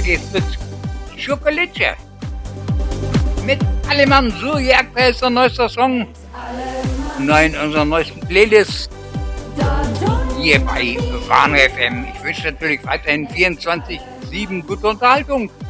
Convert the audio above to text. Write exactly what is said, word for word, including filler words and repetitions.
geht's mit Schokolade. Mit Alemann Surjagd, da ist der neueste Song. Nein, unserer neuesten Playlist. Hier bei Warn F M. Ich wünsche natürlich weiterhin vierundzwanzig sieben gute Unterhaltung.